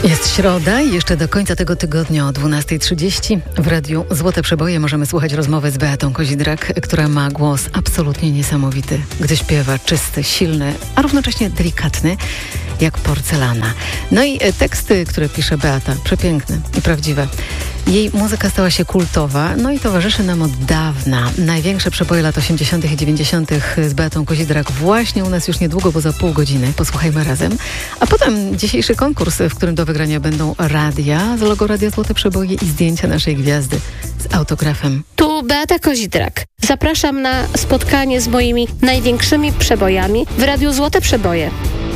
Jest środa i jeszcze do końca tego tygodnia o 12:30 w Radiu Złote Przeboje możemy słuchać rozmowy z Beatą Kozidrak, która ma głos absolutnie niesamowity, gdy śpiewa czysty, silny, a równocześnie delikatny, jak porcelana. No i teksty, które pisze Beata, przepiękne i prawdziwe. Jej muzyka stała się kultowa, no i towarzyszy nam od dawna. Największe przeboje lat 80. i 90. z Beatą Kozidrak właśnie u nas już niedługo, bo za pół godziny. Posłuchajmy razem. A potem dzisiejszy konkurs, w którym do wygrania będą radia z logo Radia Złote Przeboje i zdjęcia naszej gwiazdy z autografem. Tu Beata Kozidrak. Zapraszam na spotkanie z moimi największymi przebojami w Radiu Złote Przeboje.